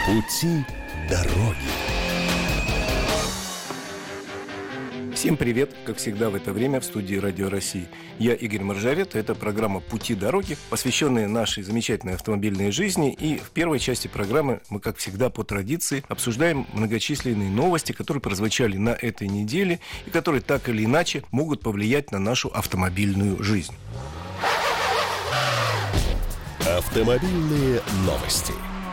Пути дороги. Всем привет! Как всегда в это время в студии Радио России. Я Игорь Маржарет. Это программа «Пути дороги», посвященная нашей замечательной автомобильной жизни. И в первой части программы мы, как всегда, по традиции обсуждаем многочисленные новости, которые прозвучали на этой неделе и которые так или иначе могут повлиять на нашу автомобильную жизнь. Автомобильные новости.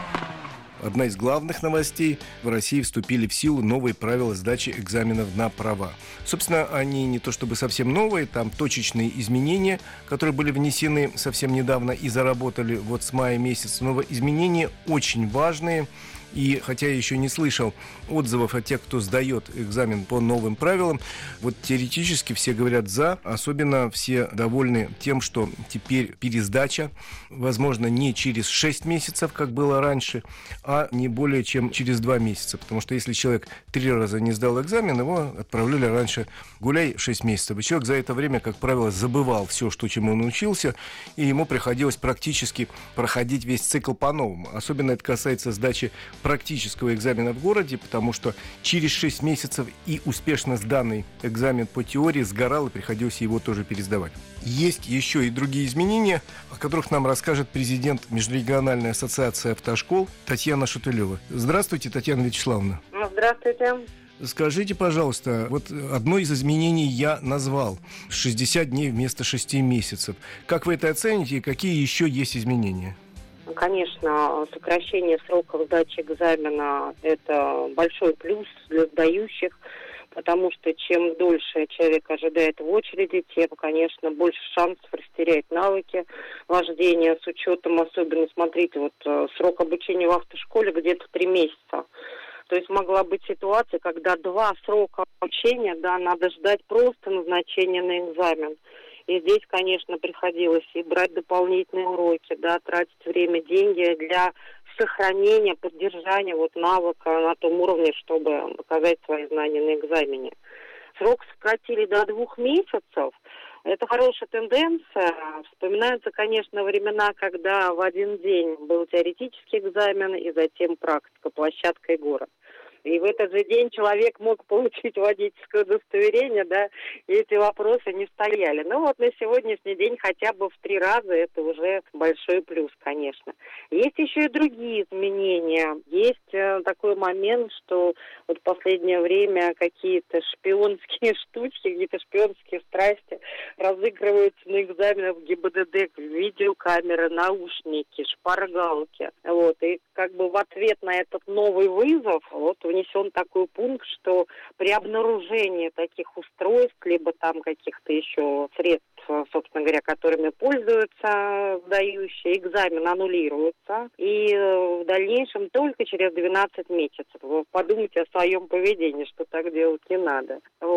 Одна из главных новостей: в России вступили в силу новые правила сдачи экзаменов на права. Собственно, они не то чтобы совсем новые, там точечные изменения, которые были внесены совсем недавно и заработали вот с мая месяца. Но изменения очень важные. И хотя я еще не слышал отзывов от тех, кто сдает экзамен по новым правилам, вот теоретически все говорят «за», особенно все довольны тем, что теперь пересдача, возможно, не через 6 месяцев, как было раньше, а не более чем через 2 месяца. Потому что если человек 3 раза не сдал экзамен, его отправляли раньше гуляй 6 месяцев. И человек за это время, как правило, забывал все, чему он учился, и ему приходилось практически проходить весь цикл по-новому. Особенно это касается сдачи практического экзамена в городе, потому что через 6 месяцев и успешно сданный экзамен по теории сгорал, и приходилось его тоже пересдавать. Есть еще и другие изменения, о которых нам расскажет президент Межрегиональной ассоциации автошкол Татьяна Шутылева. Здравствуйте, Татьяна Вячеславовна. Здравствуйте. Скажите, пожалуйста, вот одно из изменений я назвал: 60 дней вместо 6 месяцев. Как вы это оцените и какие еще есть изменения? Конечно, сокращение сроков сдачи экзамена – это большой плюс для сдающих, потому что чем дольше человек ожидает в очереди, тем, конечно, больше шансов растерять навыки вождения, с учетом, особенно, смотрите, вот срок обучения в автошколе где-то 3 месяца. То есть могла быть ситуация, когда 2 срока обучения, надо ждать просто назначения на экзамен. И здесь, конечно, приходилось и брать дополнительные уроки, тратить время, деньги для сохранения, поддержания навыка на том уровне, чтобы показать свои знания на экзамене. Срок сократили до 2 месяцев. Это хорошая тенденция. Вспоминаются, конечно, времена, когда в один день был теоретический экзамен и затем практика, площадка и город. И в этот же день человек мог получить водительское удостоверение, и эти вопросы не стояли. Но вот на сегодняшний день хотя бы в 3 раза это уже большой плюс, конечно. Есть еще и другие изменения. Есть такой момент, что вот в последнее время какие-то шпионские штучки, какие-то шпионские страсти разыгрываются на экзаменах в ГИБДД: видеокамеры, наушники, шпаргалки. И как бы в ответ на этот новый вызов внесен такой пункт, что при обнаружении таких устройств, либо там каких-то еще средств, собственно говоря, которыми пользуются сдающие, экзамен аннулируется. И в дальнейшем только через 12 месяцев. Вы подумайте о своем поведении, что так делать не надо.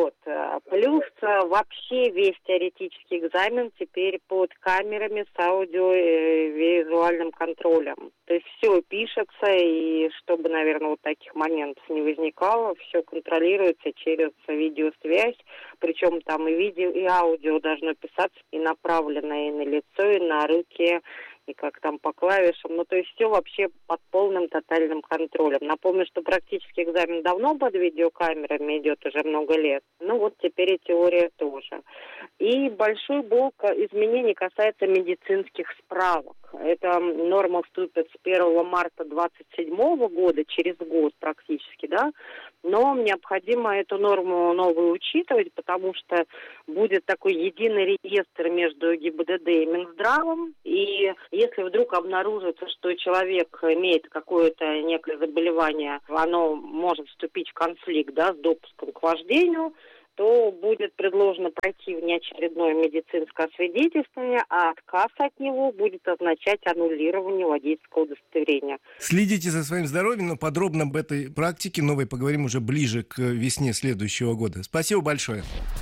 Плюс вообще весь теоретический экзамен теперь под камерами с аудио и визуальным контролем. То есть все пишется, и чтобы, наверное, таких моментов не возникало, все контролируется через видеосвязь, причем там и видео, и аудио должно писаться и направлено и на лицо, и на руки, и как там по клавишам. То есть все вообще под полным тотальным контролем. Напомню, что практически экзамен давно под видеокамерами идет уже много лет. Теперь и теория тоже. И большой блок изменений касается медицинских справок. Эта норма вступит с 1 марта 2027 года, через год практически, но необходимо эту норму новую учитывать, потому что будет такой единый реестр между ГИБДД и Минздравом, и если вдруг обнаружится, что человек имеет какое-то некое заболевание, оно может вступить в конфликт, с допуском к вождению, то будет предложено пройти внеочередное медицинское освидетельствование, а отказ от него будет означать аннулирование водительского удостоверения. Следите за своим здоровьем, но подробно об этой практике новой поговорим уже ближе к весне следующего года. Спасибо большое.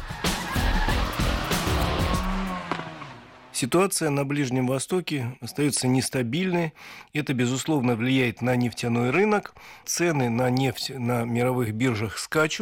Ситуация на Ближнем Востоке остается нестабильной. Это, безусловно, влияет на нефтяной рынок. Цены на нефть на мировых биржах скачут.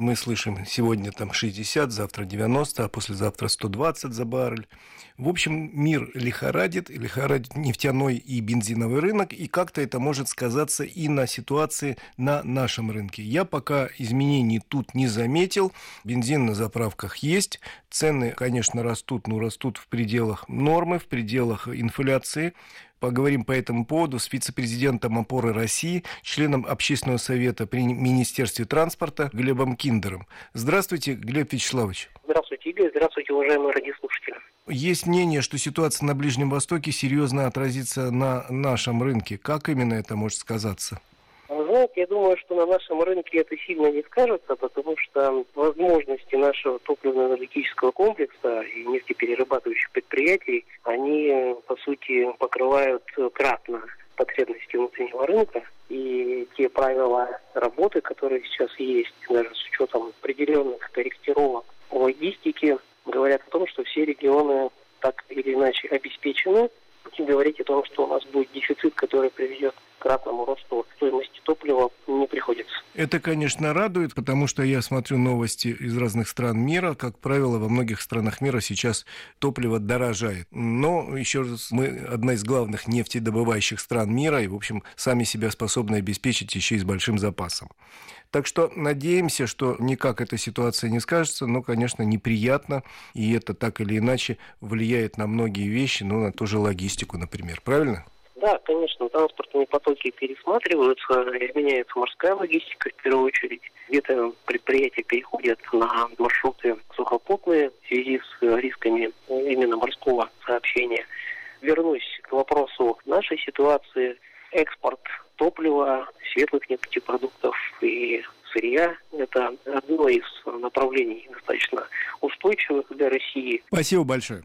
Мы слышим сегодня там 60, завтра 90, а послезавтра 120 за баррель. В общем, мир лихорадит нефтяной и бензиновый рынок, и как-то это может сказаться и на ситуации на нашем рынке. Я пока изменений тут не заметил. Бензин на заправках есть. Цены, конечно, растут, но растут в пределах нормы, в пределах инфляции. Поговорим по этому поводу с вице-президентом «Опоры России», членом Общественного совета при Министерстве транспорта Глебом Киндером. Здравствуйте, Глеб Вячеславович. Здравствуйте, Игорь. Здравствуйте, уважаемые радиослушатели. Есть мнение, что ситуация на Ближнем Востоке серьезно отразится на нашем рынке. Как именно это может сказаться? Вы знаете, я думаю, что на нашем рынке это сильно не скажется, потому что возможности нашего топливно-энергетического комплекса и нефтеперерабатывающих предприятий, они, по сути, покрывают кратно потребности внутреннего рынка. И те правила работы, которые сейчас есть, даже с учетом определенных корректировок по логистике, говорят о том, что все регионы так или иначе обеспечены. И говорить о том, что у нас будет дефицит, который приведет к кратному росту стоимости топлива, не приходится. Это, конечно, радует, потому что я смотрю новости из разных стран мира. Как правило, во многих странах мира сейчас топливо дорожает. Но, еще раз, мы одна из главных нефтедобывающих стран мира и, в общем, сами себя способны обеспечить еще и с большим запасом. Так что надеемся, что никак эта ситуация не скажется, но, конечно, неприятно, и это так или иначе влияет на многие вещи, ну, на ту же логистику, например. Правильно? Да, конечно, транспортные потоки пересматриваются, изменяется морская логистика в первую очередь. Где-то предприятия переходят на маршруты сухопутные в связи с рисками именно морского сообщения. Вернусь к вопросу нашей ситуации. Экспорт топлива, светлых нефтепродуктов и сырья – это одно из направлений достаточно устойчивых для России. Спасибо большое.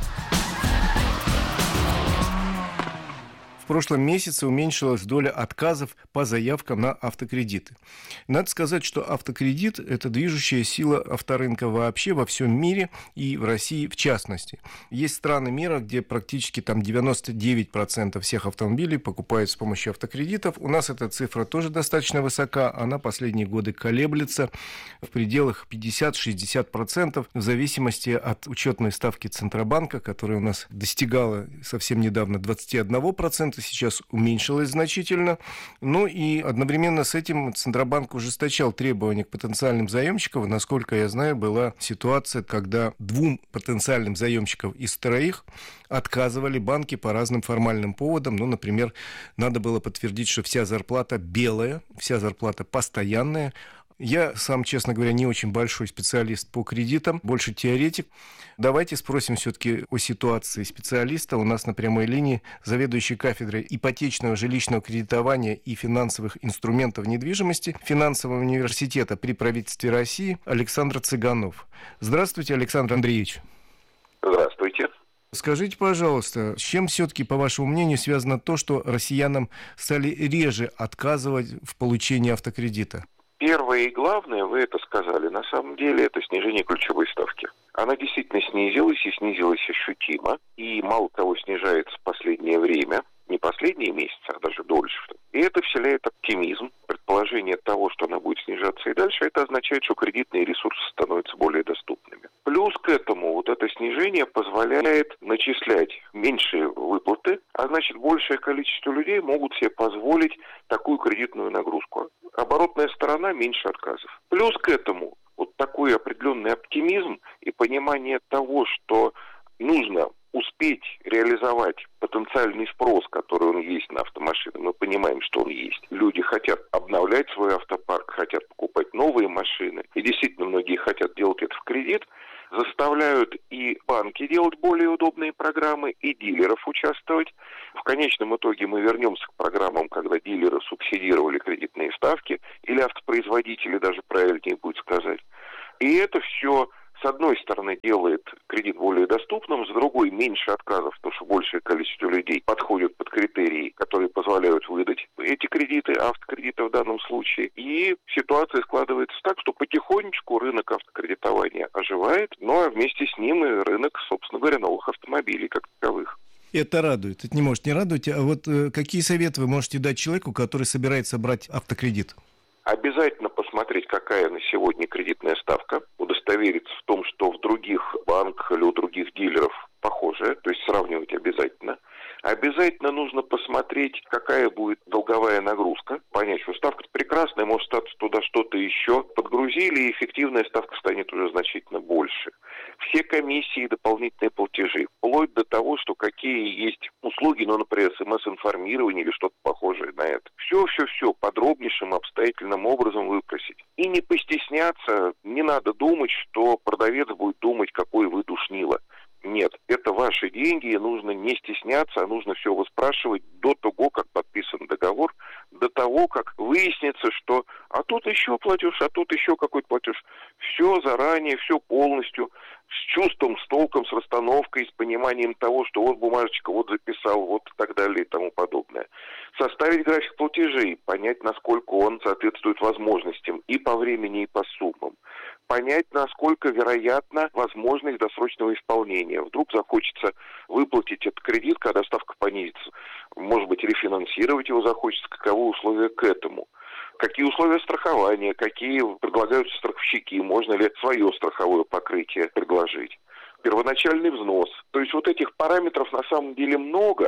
В прошлом месяце уменьшилась доля отказов по заявкам на автокредиты. Надо сказать, что автокредит – это движущая сила авторынка вообще во всем мире и в России в частности. Есть страны мира, где практически там 99% всех автомобилей покупают с помощью автокредитов. У нас эта цифра тоже достаточно высока, она последние годы колеблется в пределах 50-60% в зависимости от учетной ставки Центробанка, которая у нас достигала совсем недавно 21%. Сейчас уменьшилось значительно. Ну и одновременно с этим Центробанк ужесточал требования к потенциальным заемщикам. Насколько я знаю, была ситуация, когда 2 потенциальным заемщикам из 3 отказывали банки по разным формальным поводам. Ну, например, надо было подтвердить, что вся зарплата белая, вся зарплата постоянная. Я сам, честно говоря, не очень большой специалист по кредитам, больше теоретик. Давайте спросим все-таки о ситуации специалиста. У нас на прямой линии заведующий кафедрой ипотечного жилищного кредитования и финансовых инструментов недвижимости Финансового университета при правительстве России Александр Цыганов. Здравствуйте, Александр Андреевич. Здравствуйте. Скажите, пожалуйста, с чем все-таки, по вашему мнению, связано то, что россиянам стали реже отказывать в получении автокредита? Первое и главное, вы это сказали, на самом деле это снижение ключевой ставки. Она действительно снизилась и снизилась ощутимо. И мало того, снижается в последнее время, не последние месяцы, а даже дольше. И это вселяет оптимизм. Предположение того, что она будет снижаться и дальше, это означает, что кредитные ресурсы становятся более доступными. Плюс к этому вот это снижение позволяет начислять меньшие выплаты, а значит большее количество людей могут себе позволить такую кредитную нагрузку. Оборотная сторона – меньше отказов. Плюс к этому вот такой определенный оптимизм и понимание того, что нужно успеть реализовать потенциальный спрос, который он есть на автомашины. Мы понимаем, что он есть. Люди хотят обновлять свой автопарк, хотят покупать новые машины. И действительно, многие хотят делать это в кредит. Заставляют и банки делать более удобные программы, и дилеров участвовать. В конечном итоге мы вернемся к программам, когда дилеры субсидировали кредитные ставки, или автопроизводители, даже правильнее будет сказать. И это все, с одной стороны, делает кредит более доступным, с другой меньше отказов, потому что большее количество людей подходят под критерии, которые позволяют выдать эти кредиты, автокредиты в данном случае. И ситуация складывается так, что потихонечку рынок автокредитования оживает, но вместе с ним и рынок, собственно говоря, новых автомобилей как таковых. Это радует. Это не может не радовать. А вот какие советы вы можете дать человеку, который собирается брать автокредит? Обязательно посмотреть, какая на сегодня кредитная ставка, удостовериться в том, что в других банках или у других дилеров похожая, то есть сравнивать обязательно. Обязательно нужно посмотреть, какая будет долговая нагрузка, понять, что ставка прекрасная, может статься туда что-то еще. Подгрузили, и эффективная ставка станет уже значительно больше. Все комиссии и дополнительные платежи, вплоть до того, что какие есть услуги, например, СМС-информирование или что-то похожее на это. Все подробнейшим, обстоятельным образом выпросить. И не постесняться, не надо думать, что продавец будет думать, какой вы душнило. Нет, это ваши деньги, и нужно не стесняться, а нужно все выспрашивать до того, как подписан договор, до того, как выяснится, что а тут еще платеж, а тут еще какой-то платеж. Все заранее, все полностью, с чувством, с толком, с расстановкой, с пониманием того, что вот бумажечка, вот записал, вот и так далее и тому подобное. Составить график платежей, понять, насколько он соответствует возможностям и по времени, и по суммам. Понять, насколько вероятна возможность досрочного исполнения. Вдруг захочется выплатить этот кредит, когда ставка понизится. Может быть, рефинансировать его захочется. Каковы условия к этому? Какие условия страхования? Какие предлагаются страховщики? Можно ли свое страховое покрытие предложить? Первоначальный взнос. То есть вот этих параметров на самом деле много.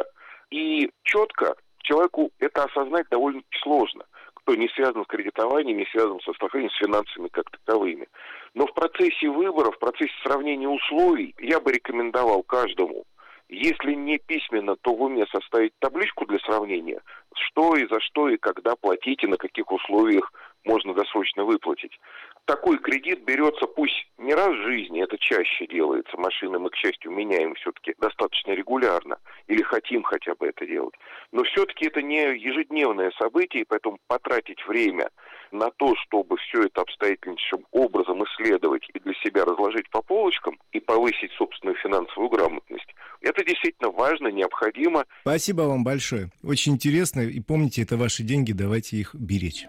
И четко человеку это осознать довольно сложно. Кто не связан с кредитованием, не связан со страхованием, с финансами как таковыми. Но в процессе выбора, в процессе сравнения условий я бы рекомендовал каждому, если не письменно, то в уме составить табличку для сравнения, что и за что и когда платить, и на каких условиях можно досрочно выплатить. Такой кредит берется пусть не раз в жизни, это чаще делается, машины мы, к счастью, меняем все-таки достаточно регулярно, или хотим хотя бы это делать. Но все-таки это не ежедневное событие, и поэтому потратить время на то, чтобы все это обстоятельнейшим образом исследовать и для себя разложить по полочкам и повысить собственную финансовую грамотность, это действительно важно, необходимо. Спасибо вам большое. Очень интересно. И помните, это ваши деньги, давайте их беречь.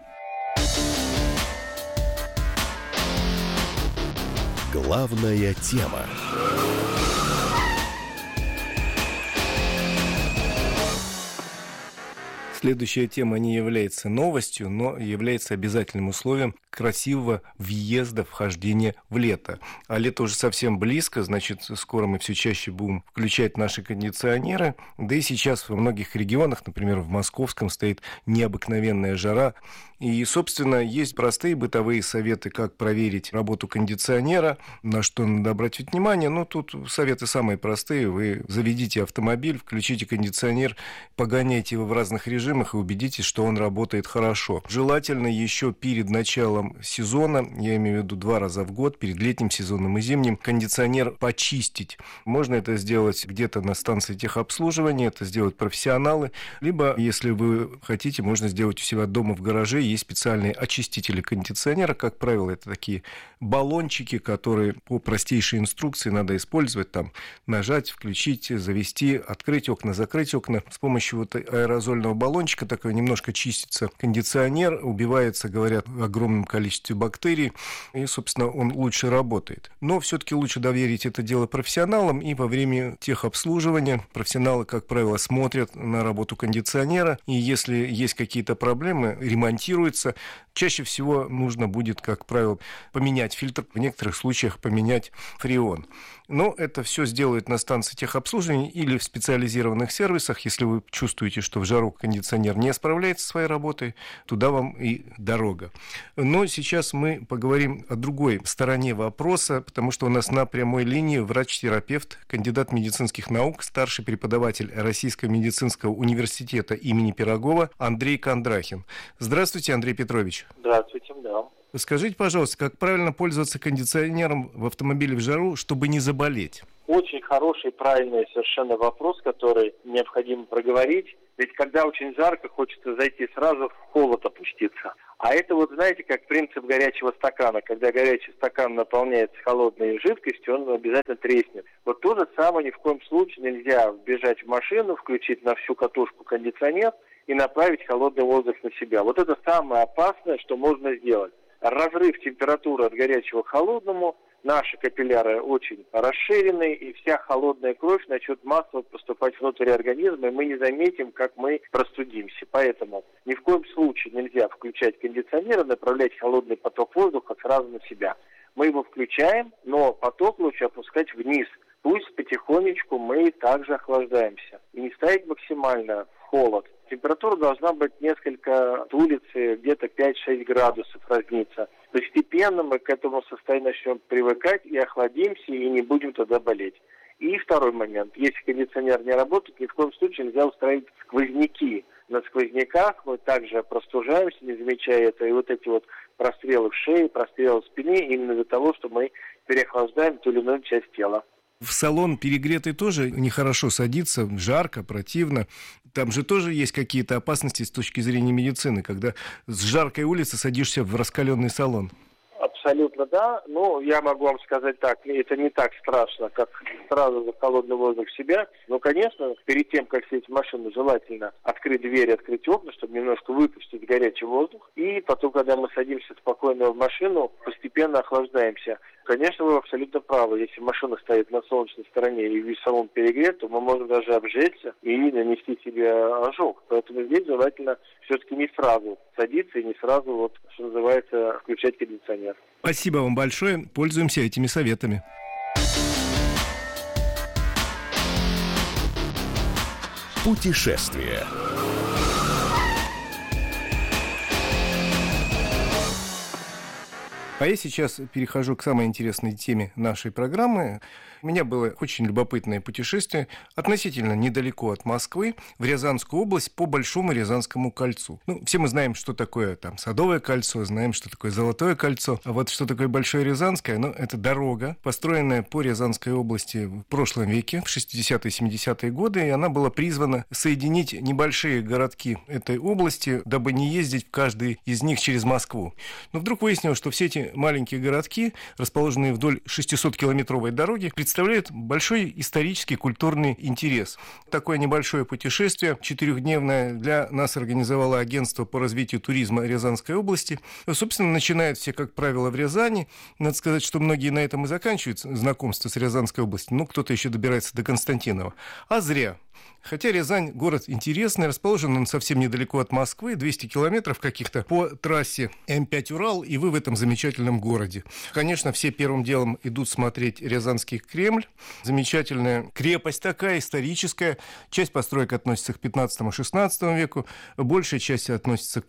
Главная тема. Следующая тема не является новостью, но является обязательным условием красивого въезда, вхождения в лето. А лето уже совсем близко, значит, скоро мы все чаще будем включать наши кондиционеры. Да и сейчас во многих регионах, например, в Московском, стоит необыкновенная жара. И, собственно, есть простые бытовые советы, как проверить работу кондиционера, на что надо обратить внимание. Ну, тут советы самые простые. Вы заведите автомобиль, включите кондиционер, погоняйте его в разных режимах и убедитесь, что он работает хорошо. Желательно еще перед началом сезона, я имею в виду 2 раза в год, перед летним сезоном и зимним, кондиционер почистить. Можно это сделать где-то на станции техобслуживания, это сделают профессионалы, либо, если вы хотите, можно сделать у себя дома в гараже. Есть специальные очистители кондиционера, как правило, это такие баллончики, которые по простейшей инструкции надо использовать, там, нажать, включить, завести, открыть окна, закрыть окна. С помощью вот аэрозольного баллончика такой немножко чистится кондиционер, убивается, говорят, в огромном количестве бактерий, и, собственно, он лучше работает. Но все-таки лучше доверить это дело профессионалам, и во время техобслуживания профессионалы, как правило, смотрят на работу кондиционера, и если есть какие-то проблемы, ремонтируются. Чаще всего нужно будет, как правило, поменять фильтр, в некоторых случаях поменять фреон. Но это все сделают на станции техобслуживания или в специализированных сервисах. Если вы чувствуете, что в жару кондиционер не справляется со своей работой, туда вам и дорога. Но сейчас мы поговорим о другой стороне вопроса, потому что у нас на прямой линии врач-терапевт, кандидат медицинских наук, старший преподаватель Российского медицинского университета имени Пирогова Андрей Кондрахин. Здравствуйте, Андрей Петрович. Здравствуйте, да. Скажите, пожалуйста, как правильно пользоваться кондиционером в автомобиле в жару, чтобы не заболеть? Очень хороший, правильный совершенно вопрос, который необходимо проговорить. Ведь когда очень жарко, хочется зайти сразу в холод опуститься. А это вот, знаете, как принцип горячего стакана. Когда горячий стакан наполняется холодной жидкостью, он обязательно треснет. Вот то же самое ни в коем случае нельзя вбежать в машину, включить на всю катушку кондиционер и направить холодный воздух на себя. Вот это самое опасное, что можно сделать. Разрыв температуры от горячего к холодному наши капилляры очень расширены, и вся холодная кровь начнет массово поступать внутрь организма, и мы не заметим, как мы простудимся. Поэтому ни в коем случае нельзя включать кондиционер и направлять холодный поток воздуха сразу на себя. Мы его включаем, но поток лучше опускать вниз. Пусть потихонечку мы также охлаждаемся. И не ставить максимально в холод. Температура должна быть несколько от улицы, где-то 5-6 градусов разнится. Постепенно мы к этому состоянию начнем привыкать и охладимся, и не будем тогда болеть. И второй момент. Если кондиционер не работает, ни в коем случае нельзя устраивать сквозняки. На сквозняках мы также простужаемся, не замечая это. И вот эти вот прострелы в шее, прострелы в спине, именно из-за того, что мы переохлаждаем ту или иную часть тела. В салон перегретый тоже нехорошо садиться, жарко, противно. Там же тоже есть какие-то опасности с точки зрения медицины, когда с жаркой улицы садишься в раскаленный салон. Абсолютно да. Но я могу вам сказать так, это не так страшно, как сразу за холодный воздух в себя. Но, конечно, перед тем, как сесть в машину, желательно открыть двери, открыть окна, чтобы немножко выпустить горячий воздух. И потом, когда мы садимся спокойно в машину, постепенно охлаждаемся. Конечно, вы абсолютно правы. Если машина стоит на солнечной стороне и весь салон перегрет, то мы можем даже обжечься и нанести себе ожог. Поэтому здесь желательно все-таки не сразу садиться и не сразу, что называется, включать кондиционер. Спасибо вам большое. Пользуемся этими советами. Путешествие. А я сейчас перехожу к самой интересной теме нашей программы. У меня было очень любопытное путешествие относительно недалеко от Москвы в Рязанскую область по Большому Рязанскому кольцу. Все мы знаем, что такое там Садовое кольцо, знаем, что такое Золотое кольцо. А вот что такое Большое Рязанское, это дорога, построенная по Рязанской области в прошлом веке, в 60-е, 70-е годы, и она была призвана соединить небольшие городки этой области, дабы не ездить в каждый из них через Москву. Но вдруг выяснилось, что все эти маленькие городки, расположенные вдоль 600-километровой дороги, представляют большой исторический культурный интерес. Такое небольшое путешествие, 4-дневное, для нас организовало агентство по развитию туризма Рязанской области. Собственно, начинают все, как правило, в Рязани. Надо сказать, что многие на этом и заканчивают знакомство с Рязанской областью. Кто-то еще добирается до Константинова. А зря. Хотя Рязань город интересный, расположен он совсем недалеко от Москвы, 200 километров каких-то по трассе М5 Урал, и вы в этом замечательном городе. Конечно, все первым делом идут смотреть Рязанский Кремль. Замечательная крепость такая, историческая. Часть построек относится к 15-16 веку, большая часть относится к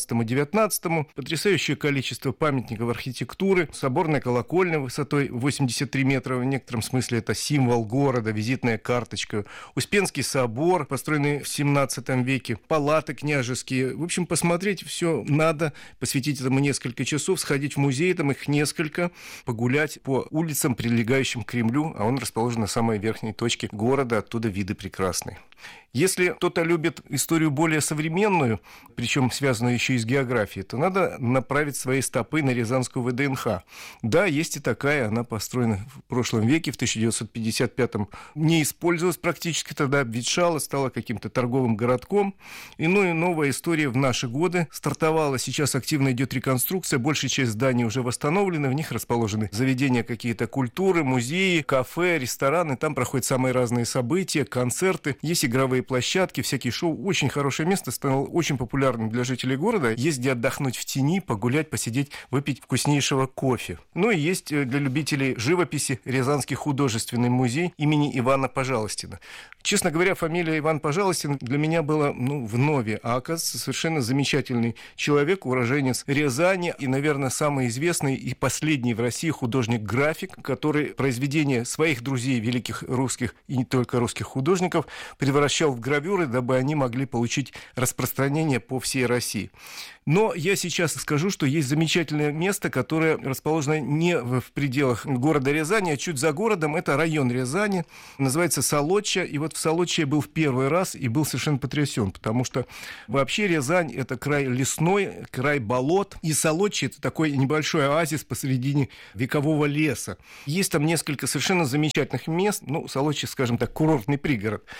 18-19. Потрясающее количество памятников архитектуры. Соборная колокольня высотой 83 метра, в некотором смысле это символ города, визитная карточка. Успенский собор, построенный в 17 веке, палаты княжеские. В общем, посмотреть все надо, посвятить этому несколько часов, сходить в музей, там их несколько, погулять по улицам, прилегающим к Кремлю, а он расположен на самой верхней точке города, оттуда виды прекрасные. Если кто-то любит историю более современную, причем связанную еще и с географией, то надо направить свои стопы на Рязанскую ВДНХ. Да, есть и такая, она построена в прошлом веке, в 1955-м. Не использовалась практически, тогда обветшала, стала каким-то торговым городком. И новая история в наши годы. Стартовала, сейчас активно идет реконструкция, большая часть зданий уже восстановлены, в них расположены заведения какие-то культуры, музеи, кафе, рестораны, там проходят самые разные события, концерты, есть игровые площадки, всякие шоу. Очень хорошее место, стало очень популярным для жителей города. Есть где отдохнуть в тени, погулять, посидеть, выпить вкуснейшего кофе. И есть для любителей живописи Рязанский художественный музей имени Ивана Пожалостина. Честно говоря, фамилия Иван Пожалостин для меня была вновь, а оказывается совершенно замечательный человек, уроженец Рязани и, наверное, самый известный и последний в России художник-график, который произведения своих друзей, великих русских и не только русских художников, превращал в гравюры, дабы они могли получить распространение по всей России. Но я сейчас скажу, что есть замечательное место, которое расположено не в пределах города Рязани, а чуть за городом. Это район Рязани, называется Солодча. И вот в Солодче я был в первый раз и был совершенно потрясен, потому что вообще Рязань – это край лесной, край болот. И Солодча – это такой небольшой оазис посредине векового леса. Есть там несколько совершенно замечательных мест. Солодча, скажем так, курортный пригород.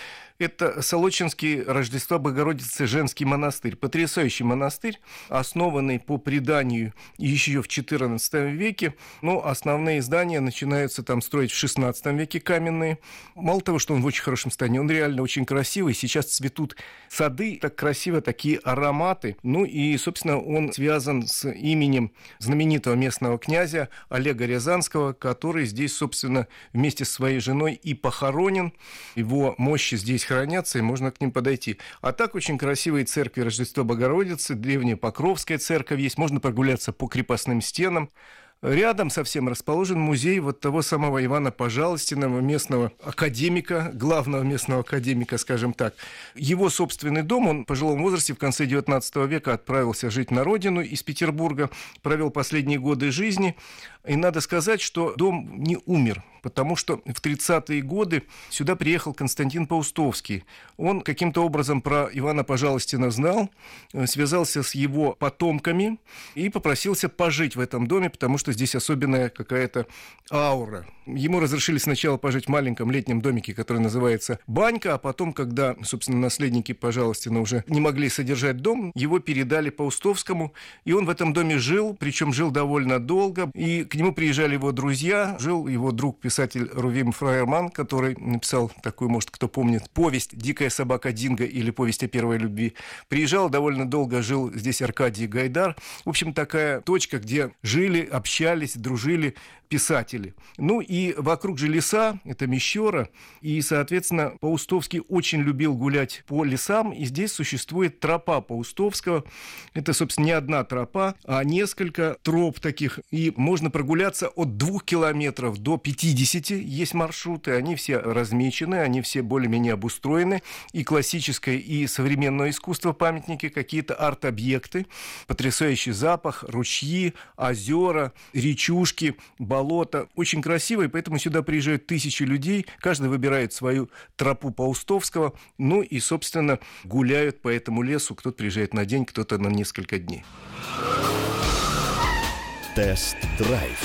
Это Солочинский Рождества Богородицы женский монастырь. Потрясающий монастырь, основанный по преданию еще в XIV веке. Но основные здания начинаются там строить в XVI веке, каменные. Мало того, что он в очень хорошем состоянии, он реально очень красивый. Сейчас цветут сады, так красиво, такие ароматы. Ну и, собственно, он связан с именем знаменитого местного князя Олега Рязанского, который здесь, собственно, вместе с своей женой и похоронен. Его мощи здесь хранятся, и можно к ним подойти. А так очень красивые церкви Рождества Богородицы, древняя Покровская церковь есть, можно прогуляться по крепостным стенам. Рядом совсем расположен музей вот того самого Ивана Пожалостиного, местного академика, главного местного академика, скажем так. Его собственный дом, он в пожилом возрасте в конце XIX века отправился жить на родину из Петербурга, провел последние годы жизни. И надо сказать, что дом не умер, потому что в 30-е годы сюда приехал Константин Паустовский. Он каким-то образом про Ивана Пожалостина знал, связался с его потомками и попросился пожить в этом доме, потому что здесь особенная какая-то аура. Ему разрешили сначала пожить в маленьком летнем домике, который называется «Банька», а потом, когда, собственно, наследники Пожалостина уже не могли содержать дом, его передали Паустовскому, и он в этом доме жил, причем жил довольно долго, и к нему приезжали его друзья, жил его друг-писатель Рувим Фраерман, который написал такую, может, кто помнит, повесть «Дикая собака Динго» или «Повесть о первой любви». Приезжал довольно долго, жил здесь Аркадий Гайдар. В общем, такая точка, где жили, общались, дружили писатели. Ну и вокруг же леса, это Мещера, и, соответственно, Паустовский очень любил гулять по лесам, и здесь существует тропа Паустовского. Это, собственно, не одна тропа, а несколько троп таких, и можно прогуляться от 2 километров до 50, есть маршруты, они все размечены, они все более-менее обустроены, и классическое, и современное искусство, памятники, какие-то арт-объекты, потрясающий запах, ручьи, озера, речушки, болото. Очень красиво, и поэтому сюда приезжают тысячи людей, каждый выбирает свою тропу Паустовского, ну и, собственно, гуляют по этому лесу. Кто-то приезжает на день, кто-то на несколько дней. Тест-драйв.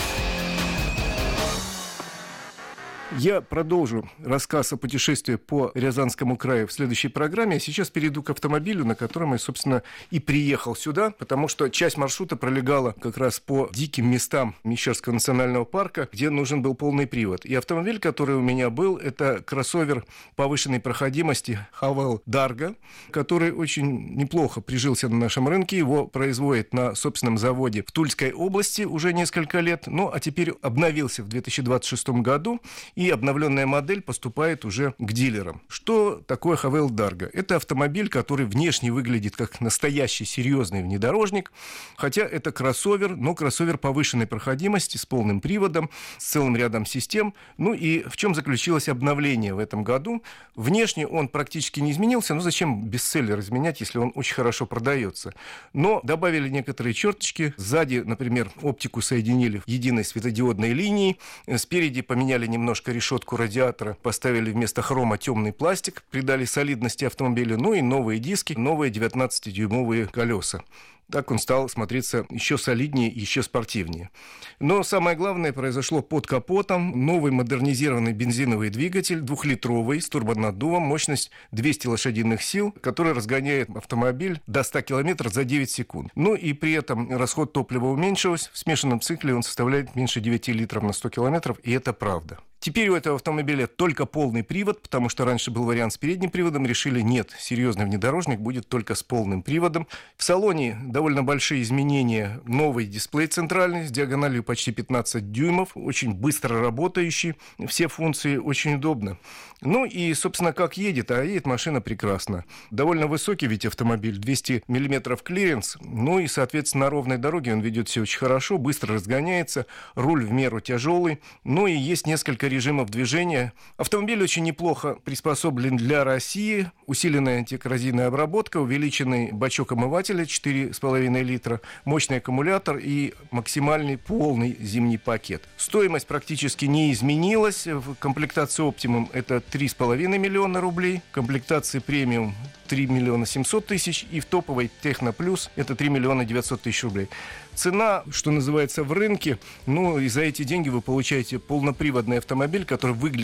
Я продолжу рассказ о путешествии по Рязанскому краю в следующей программе. А сейчас перейду к автомобилю, на котором я, собственно, и приехал сюда, потому что часть маршрута пролегала как раз по диким местам Мещерского национального парка, где нужен был полный привод. И автомобиль, который у меня был, это кроссовер повышенной проходимости Havel Darga, который очень неплохо прижился на нашем рынке. Его производят на собственном заводе в Тульской области уже несколько лет. Ну, а теперь обновился в 2026 году, и обновленная модель поступает уже к дилерам. Что такое Havel Darga? Это автомобиль, который внешне выглядит как настоящий серьезный внедорожник, хотя это кроссовер, но кроссовер повышенной проходимости с полным приводом, с целым рядом систем. Ну и в чем заключилось обновление в этом году? Внешне он практически не изменился, но зачем бестселлер изменять, если он очень хорошо продается? Но добавили некоторые черточки. Сзади, например, оптику соединили в единой светодиодной линии, спереди поменяли немножко решетку радиатора, поставили вместо хрома темный пластик, придали солидности автомобилю, ну и новые диски, новые 19-дюймовые колеса. Так он стал смотреться еще солиднее, еще спортивнее. Но самое главное произошло под капотом. Новый модернизированный бензиновый двигатель, 2-литровый, с турбонаддувом, мощность 200 лошадиных сил, который разгоняет автомобиль до 100 км за 9 секунд. Ну и при этом расход топлива уменьшился. В смешанном цикле он составляет меньше 9 литров на 100 км, и это правда. Теперь у этого автомобиля только полный привод, потому что раньше был вариант с передним приводом. Решили, нет, серьезный внедорожник будет только с полным приводом. В салоне довольно большие изменения. Новый дисплей центральный с диагональю почти 15 дюймов, очень быстро работающий. Все функции очень удобно. Ну и, собственно, как едет? А едет машина прекрасно. Довольно высокий ведь автомобиль, 200 мм клиренс. Ну и, соответственно, на ровной дороге он ведет себя очень хорошо, быстро разгоняется. Руль в меру тяжелый. Ну и есть несколько режимов движения. Автомобиль очень неплохо приспособлен для России. Усиленная антикоррозийная обработка, увеличенный бачок омывателя 4,5 литра, мощный аккумулятор и максимальный полный зимний пакет. Стоимость практически не изменилась. В комплектации Optimum это 3,5 миллиона рублей, в комплектации премиум 3 миллиона 700 тысяч, и в топовой Техно Плюс это 3 миллиона 900 тысяч рублей. Цена, что называется, в рынке, ну и за эти деньги вы получаете полноприводный автомобиль, который выглядит